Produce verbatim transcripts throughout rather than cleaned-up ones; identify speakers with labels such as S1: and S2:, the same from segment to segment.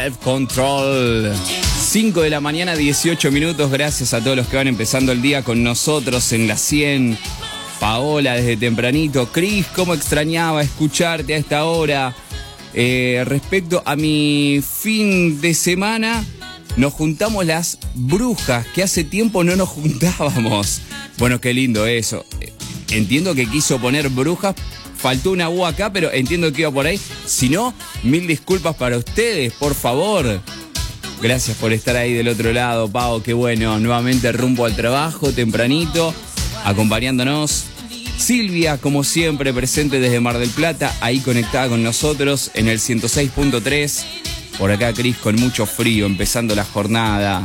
S1: Control. cinco de la mañana, dieciocho minutos. Gracias a todos los que van empezando el día con nosotros en la cien. Paola desde tempranito. Cris, cómo extrañaba escucharte a esta hora. Eh, respecto a mi fin de semana, nos juntamos las brujas, que hace tiempo no nos juntábamos. Bueno, qué lindo eso. Entiendo que quiso poner brujas. Faltó una U acá, pero entiendo que iba por ahí. Si no, mil disculpas para ustedes, por favor. Gracias por estar ahí del otro lado, Pau. Qué bueno. Nuevamente rumbo al trabajo, tempranito, acompañándonos. Silvia, como siempre, presente desde Mar del Plata, ahí conectada con nosotros en el ciento seis punto tres. Por acá, Cris, con mucho frío, empezando la jornada.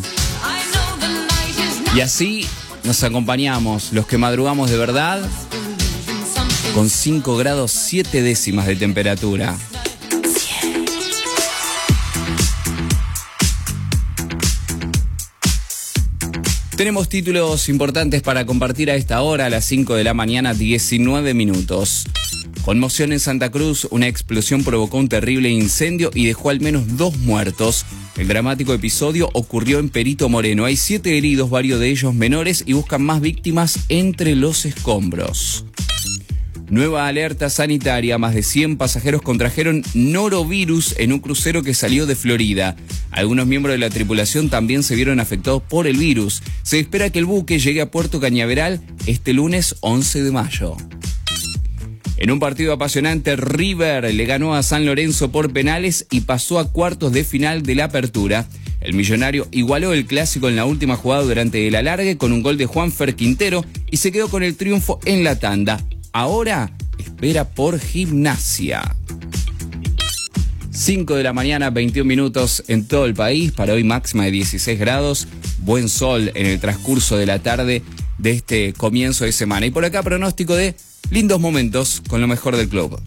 S1: Y así nos acompañamos, los que madrugamos de verdad, con cinco grados siete décimas de temperatura. Tenemos títulos importantes para compartir a esta hora, a las cinco de la mañana, diecinueve minutos. Conmoción en Santa Cruz, una explosión provocó un terrible incendio y dejó al menos dos muertos. El dramático episodio ocurrió en Perito Moreno. Hay siete heridos, varios de ellos menores, y buscan más víctimas entre los escombros. Nueva alerta sanitaria, más de cien pasajeros contrajeron norovirus en un crucero que salió de Florida. Algunos miembros de la tripulación también se vieron afectados por el virus. Se espera que el buque llegue a Puerto Cañaveral este lunes once de mayo. En un partido apasionante, River le ganó a San Lorenzo por penales y pasó a cuartos de final de la apertura. El millonario igualó el clásico en la última jugada durante el alargue con un gol de Juanfer Quintero y se quedó con el triunfo en la tanda. Ahora espera por Gimnasia. cinco de la mañana, veintiún minutos en todo el país. Para hoy máxima de dieciséis grados. Buen sol en el transcurso de la tarde de este comienzo de semana. Y por acá pronóstico de lindos momentos con lo mejor del club.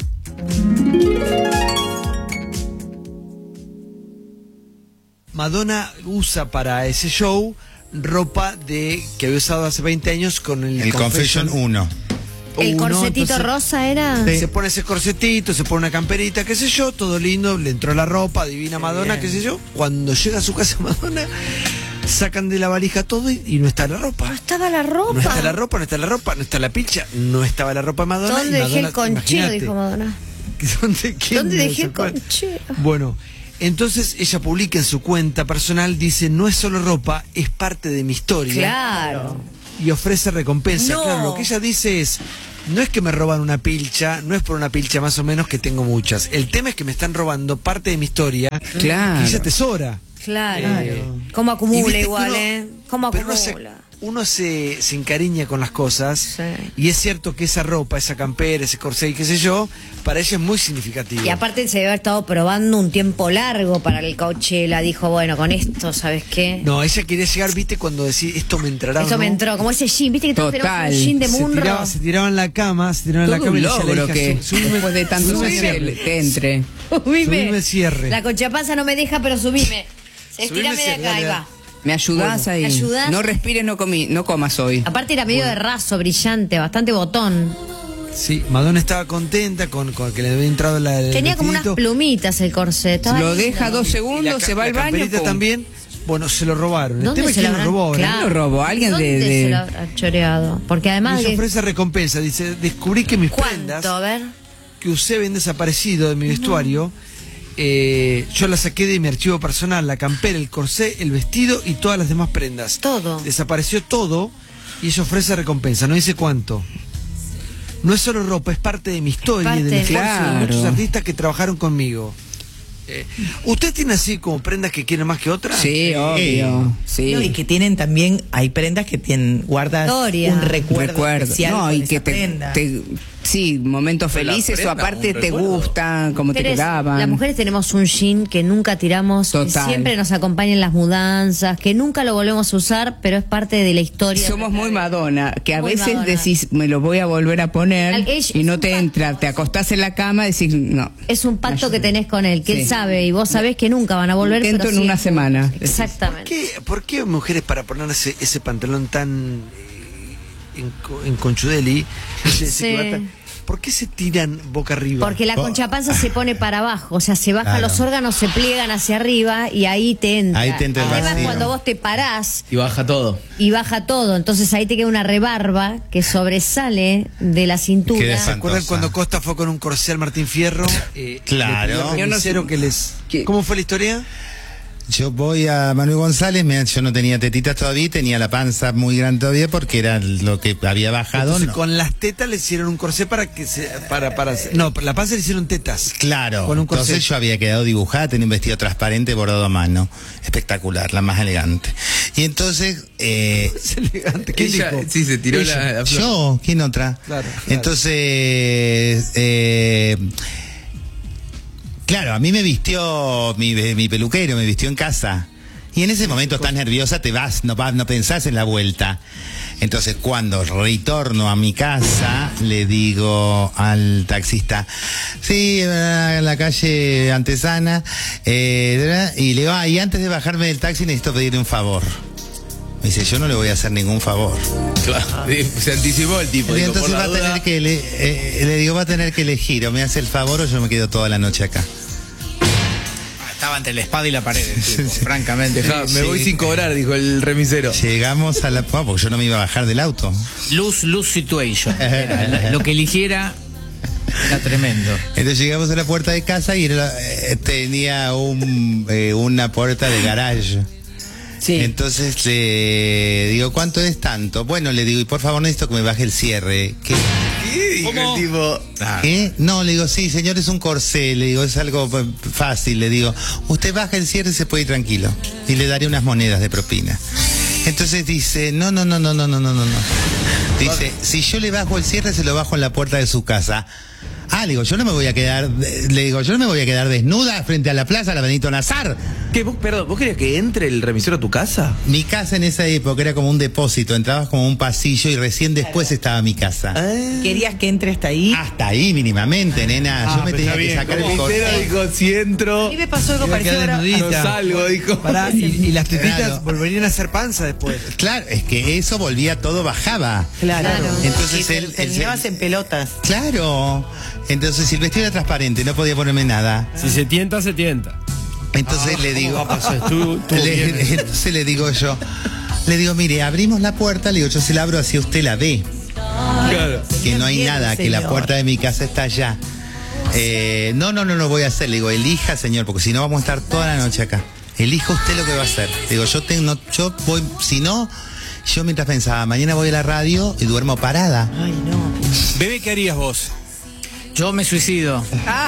S2: Madonna usa para ese show ropa de que había usado hace veinte años con el,
S3: el Confession, Confession uno.
S4: ¿El
S2: Uno,
S4: corsetito
S2: entonces,
S4: rosa era?
S2: sí. Se pone ese corsetito, se pone una camperita, qué sé yo, todo lindo, le entró la ropa, divina Madonna, qué sé yo. Cuando llega a su casa Madonna, sacan de la valija todo y, y no está la ropa.
S4: No estaba la ropa.
S2: No está la ropa, no está la ropa, no está la pilcha, no estaba la ropa de Madonna.
S4: ¿Dónde
S2: y
S4: dejé
S2: Madonna,
S4: el conchero?
S2: imagínate.
S4: Dijo Madonna.
S2: ¿Dónde,
S4: ¿Dónde dejé el conchero?
S2: Bueno, entonces ella publica en su cuenta personal, dice, no es solo ropa, es parte de mi historia.
S4: Claro.
S2: Y ofrece recompensa.
S4: No.
S2: Claro, lo que ella dice es, no es que me roban una pilcha, no es por una pilcha más o menos que tengo muchas. El tema es que me están robando parte de mi historia.
S1: Claro.
S2: Que ella atesora.
S4: Claro.
S2: Eh,
S4: ¿Cómo
S2: y
S4: acumula
S2: viste
S4: igual,
S2: uno-
S4: eh? ¿Cómo
S2: pero
S4: acumula?
S2: uno se, uno se, se encariña con las cosas.
S4: Sí.
S2: Y es cierto que esa ropa, esa campera, ese corsé y qué sé yo, para ella es muy significativo.
S4: Y aparte se debe haber estado probando un tiempo largo para el Coachella. Dijo, bueno, con esto, ¿sabes qué?
S2: No, ella quería llegar, viste, cuando decía, esto me entrará.
S4: Esto
S2: o no.
S4: me entró, como ese jean, viste que todos
S1: Total.
S4: tenemos un jean de
S2: Se
S4: Munro.
S2: tiraba, se tiraba en la cama, se tiraba en la
S1: Todo
S2: cama
S1: un
S2: y le decía a la
S1: logro
S2: hija,
S1: que
S2: "Su- subime-
S1: después de tantos
S2: subime
S1: años
S2: cierre".
S1: te entre.
S4: Subime.
S2: Subime el cierre.
S4: La conchapanza no me deja, pero subime.
S2: Subime
S4: Estirame de
S2: cierre,
S4: acá, ahí
S2: dale,
S4: va.
S1: ¿Me ayudás
S4: Bueno,
S1: ahí?
S4: ¿me ayudás?
S1: No respires, no, comí, no comas hoy.
S4: Aparte era medio de raso, brillante, bastante botón.
S2: Sí, Madonna estaba contenta con, con que le había entrado la, el
S4: Tenía como unas
S2: vestidito.
S4: plumitas el corset. Estaba
S1: Lo
S4: lindo.
S1: deja dos
S2: Y la
S1: segundos,
S2: ca-
S1: se va al
S2: la
S1: baño.
S2: camperita
S1: pum.
S2: también. Bueno, se lo robaron. El
S4: ¿Dónde
S2: tema es
S4: se
S2: quién
S4: lo
S2: lo
S4: habrán-
S2: robó ahora.
S4: claro.
S1: ¿Quién lo robó? Alguien
S4: ¿Dónde
S1: de- de-
S4: se lo habrá choreado? Porque
S2: Y
S4: además...
S2: ella
S4: que-
S2: ofrece recompensa. Dice, descubrí que mis prendas
S4: ¿Cuánto? A ver.
S2: que usé habían desaparecido de mi vestuario. Eh, yo las saqué de mi archivo personal, la campera, el corsé, el vestido y todas las demás prendas.
S4: Todo.
S2: Desapareció todo y ella ofrece recompensa, no dice cuánto. No es solo ropa, es parte de mi historia y
S4: Parte,
S2: del esfuerzo de
S1: claro.
S2: muchos artistas que trabajaron conmigo. Eh, ¿Usted tiene así como prendas que quieren más que otras?
S1: Sí, obvio. Sí.
S5: No, y que tienen también, hay prendas que tienen, guardas
S4: Historia.
S5: un recuerdo,
S1: Recuerdo.
S5: especial
S1: No,
S5: con
S1: y
S5: esa
S1: que te,
S5: prenda.
S1: te- sí, momentos
S3: Pero la
S1: felices o
S3: prenda,
S1: aparte
S3: un
S1: te
S3: recuerdo.
S1: gustan, como te
S4: Mujeres-
S1: quedaban.
S4: Las mujeres tenemos un jean que nunca tiramos, que
S1: Total.
S4: siempre nos acompaña en las mudanzas, que nunca lo volvemos a usar, pero es parte de la historia.
S1: Somos muy Madonna, que a
S4: Muy
S1: veces
S4: Madonna.
S1: decís, me lo voy a volver a poner
S4: Al- ella-
S1: y
S4: es
S1: no
S4: un
S1: te
S4: pacto.
S1: entra, te acostás en la cama y decís, no.
S4: Es un pacto que tenés con él, que
S1: Sí.
S4: él sabe y vos sabés que nunca van a volver.
S1: Intento
S4: pero
S1: en una
S4: sí.
S1: semana.
S4: Exactamente.
S2: ¿Qué, ¿Por qué mujeres para ponerse ese pantalón tan eh, en, en conchudeli, ese- ese
S4: Sí.
S2: que va tan- ¿por qué se tiran boca arriba?
S4: Porque la conchapanza se pone para abajo, o sea, se bajan
S3: Claro.
S4: los órganos, se pliegan hacia arriba y ahí te entra.
S3: Ahí te entra el
S4: Además,
S3: vacío.
S4: cuando vos te parás
S1: Y baja todo.
S4: y baja todo, entonces ahí te queda una rebarba que sobresale de la
S3: Queda
S4: cintura.
S3: espantosa.
S2: ¿Se acuerdan cuando Costa fue con un corsé al Martín Fierro? Eh,
S3: Claro.
S2: le pidió al remisero que les...
S1: ¿Qué?
S2: ¿Cómo fue la historia?
S3: Yo voy a Manuel González, me- yo no tenía tetitas todavía, tenía la panza muy grande todavía porque era lo que había bajado.
S2: Entonces,
S3: no.
S2: con las tetas le hicieron un corsé para que se... Para, para, no, la panza le hicieron tetas.
S3: Claro,
S2: Con un corsé.
S3: entonces yo había quedado dibujada, tenía un vestido transparente bordado a mano, espectacular, la más elegante. Y entonces, eh,
S2: Es elegante. ¿Quién
S1: Ella,
S2: dijo?
S1: sí, se tiró
S2: Ella.
S1: la, la flor.
S3: yo, ¿quién otra?
S2: Claro, claro.
S3: Entonces, eh, claro, a mí me vistió mi, mi peluquero, me vistió en casa. Y en ese momento estás nerviosa, te vas, no vas, no pensás en la vuelta. Entonces, cuando retorno a mi casa, le digo al taxista, sí, eh, en la calle Antesana, eh, y le digo, ah, y antes de bajarme del taxi necesito pedirle un favor. Me dice, yo no le voy a hacer ningún favor.
S1: Claro. Sí, se anticipó el tipo.
S3: Y
S1: dijo,
S3: entonces
S1: por
S3: va
S1: la
S3: a tener
S1: duda.
S3: que, ele- eh, le digo, va a tener que elegir, o me hace el favor o yo me quedo toda la noche acá.
S6: Estaba entre la espada y la pared, el tipo, francamente.
S1: Dejá, me
S3: Sí.
S1: voy sin cobrar, dijo el remisero.
S3: Llegamos a la... bueno, porque yo no me iba a bajar del auto.
S6: Lose, lose situation. Era, lo que eligiera era tremendo.
S3: Entonces llegamos a la puerta de casa y era, eh, tenía un, eh, una puerta de garage.
S5: Sí.
S3: Entonces le digo, ¿cuánto es tanto? Bueno, le digo, y por favor necesito que me baje el cierre. ¿Qué?
S1: ¿Qué dijo el tipo? Ah.
S3: ¿Qué? No, le digo, sí, señor, es un corsé. Le digo, es algo eh, fácil. Le digo, usted baja el cierre y se puede ir tranquilo. Y le daré unas monedas de propina. Entonces dice, no, no, no, no, no, no, no, no. Dice, si yo le bajo el cierre, se lo bajo en la puerta de su casa. Ah, le digo, yo no me voy a quedar, le digo, yo no me voy a quedar desnuda frente a la plaza, la Benito Nazar.
S1: ¿Qué, vos, perdón, ¿vos querías que entre el remisero a tu casa?
S3: Mi casa en esa época era como un depósito, entrabas como un pasillo y recién después estaba mi casa.
S5: ¿Querías que entre hasta ahí?
S3: Hasta ahí mínimamente, nena.
S7: Ah,
S3: yo me
S7: pero
S3: tenía
S7: está
S3: que
S7: bien,
S3: sacar el
S7: ¿cómo?
S3: corsé.
S1: Remisero dijo, si entro,
S5: A mí me pasó algo
S2: Iba a
S5: parecido
S2: quedar
S5: ahora.
S2: desnudita.
S1: no salgo, dijo.
S2: Pará, y, y las tetitas
S3: Claro.
S2: volverían a ser panza después.
S3: Claro, es que eso volvía, todo bajaba.
S5: Claro.
S3: Entonces
S5: Sí,
S3: él- él-
S5: terminabas en pelotas.
S3: Claro. Entonces, si el vestido era transparente, no podía ponerme nada.
S7: Si se tienta, se tienta.
S3: Entonces le digo,
S7: Papá, estuvo- estuvo
S3: le-
S7: bien.
S3: entonces le digo yo, le digo, mire, abrimos la puerta, le digo, yo se la abro así usted la ve,
S1: Claro.
S3: que no hay
S5: Bien,
S3: nada, que la
S5: señor.
S3: puerta de mi casa está allá. Eh, no, no, no lo voy a hacer, le digo, elija, señor, porque si no vamos a estar toda la noche acá. Elija usted lo que va a hacer. Le digo, yo tengo, no, yo voy, si no, yo mientras pensaba, mañana voy a la radio y duermo parada.
S5: Ay, no.
S7: Bebé, ¿qué harías vos?
S6: Yo me suicido.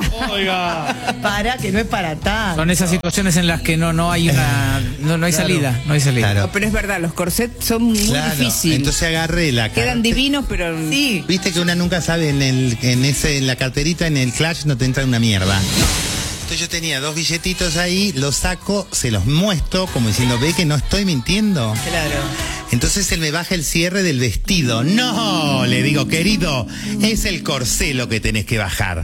S7: Oiga.
S5: Para, que no es para tanto.
S6: Son esas situaciones en las que no, no hay una, no, no hay
S3: Claro.
S6: salida, no hay salida.
S3: Claro.
S8: No, pero es verdad, los corsets son muy
S3: Claro.
S8: difíciles.
S3: Entonces agarré la
S8: Quedan
S3: cartera.
S8: divinos, pero
S5: Sí.
S3: Viste que una nunca sabe en el, en ese, en la carterita, en el Clash no te entra una mierda. Entonces yo tenía dos billetitos ahí, los saco, se los muestro, como diciendo, ve que no estoy mintiendo.
S5: Claro.
S3: Entonces él me baja el cierre del vestido. No, le digo, querido, es el corsé lo que tenés que bajar.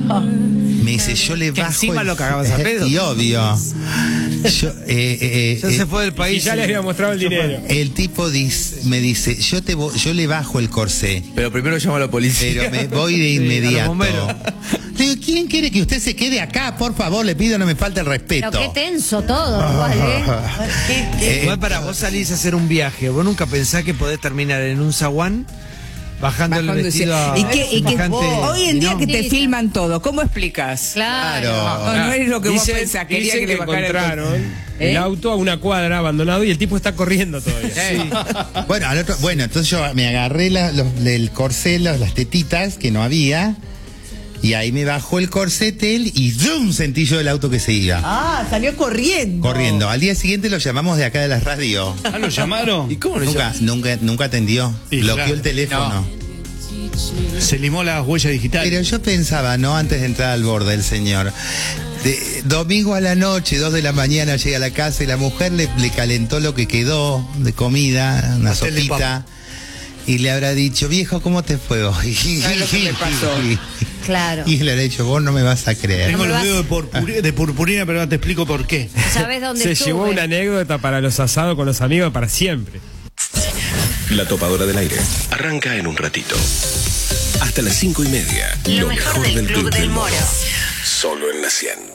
S3: Me dice, yo le
S6: Que
S3: bajo.
S6: encima
S3: el-
S6: lo cagabas a pedo.
S3: Y obvio. Yo, eh, eh,
S2: Ya
S3: eh,
S2: se fue del
S7: Y
S2: país.
S7: ya le había mostrado el dinero.
S3: el tipo dice, me dice, yo te vo- yo le bajo el corsé.
S1: Pero primero llamo a la policía.
S3: Pero me voy de
S2: Sí, a los
S3: inmediato.
S2: bomberos.
S3: Le digo, ¿quién quiere que usted se quede acá? Por favor, le pido, no me falte el respeto.
S4: Pero qué tenso todo, igual, ¿eh?
S5: ¿Qué, qué?
S2: Igual para vos salís a hacer un viaje, vos nunca pensás que podés terminar en un zaguán bajando el
S8: bajándose.
S2: vestido a
S8: ¿Y qué- y qué-
S2: bajante-
S8: hoy en
S2: y
S8: día
S2: no.
S8: que te
S4: Sí,
S8: filman todo, ¿cómo explicas?
S4: Claro.
S8: No, no es lo que vos
S7: Dicen-
S8: pensás, quería
S7: dicen
S8: que le bajara el
S7: encontraron
S8: ¿Eh?
S7: el auto a una cuadra abandonado y el tipo está corriendo todavía.
S3: Bueno, al otro- bueno, entonces yo me agarré la- los, el corsé, las, las tetitas que no había, y ahí me bajó el corsete él y ¡zum! Sentí yo el auto que se iba.
S5: Ah, salió corriendo.
S3: Corriendo. Al día siguiente lo llamamos de acá de la radio.
S7: Ah, ¿lo llamaron?
S1: ¿Y cómo lo
S3: Nunca,
S1: llamas?
S3: nunca, nunca atendió.
S7: Y
S3: Bloqueó
S7: claro.
S3: el teléfono.
S7: Se limó la huella digital.
S3: Pero yo pensaba, no antes de entrar al borde el señor. De- domingo a la noche, dos de la mañana, llega a la casa y la mujer le, le calentó lo que quedó de comida, una
S2: Pastel de
S3: sopita. Y le habrá dicho, viejo, ¿cómo te fue hoy?
S8: ¿Sabes lo que me pasó?
S4: Claro.
S3: Y le habrá dicho, vos no me vas a creer.
S7: Tengo
S4: No me
S7: los
S4: vas-
S7: dedos de, purpurina, de purpurina, pero no te explico por qué.
S4: ¿Sabés dónde
S7: Se
S4: estuve?
S7: llevó una anécdota para los asados con los amigos para siempre.
S9: La topadora del aire. Arranca en un ratito. Hasta las cinco y media.
S4: Lo mejor del Club del Moro.
S9: Solo en la cien.